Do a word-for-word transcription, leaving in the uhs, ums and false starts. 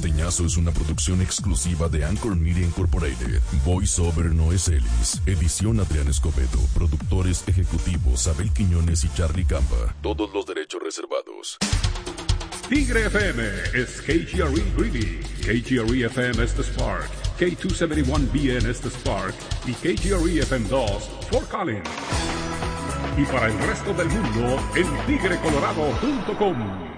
Norteñazo es una producción exclusiva de Anchor Media Incorporated. Voice Over Noé Celis. Edición Adrián Escobedo. Productores ejecutivos Abel Quiñones y Charlie Campa. Todos los derechos reservados. Tigre F M es K G R E Greeley. K G R E F M es The Spark. K doscientos setenta y uno B N es The Spark. Y K G R E F M dos, Fort Collins. Y para el resto del mundo, en tigre colorado punto com.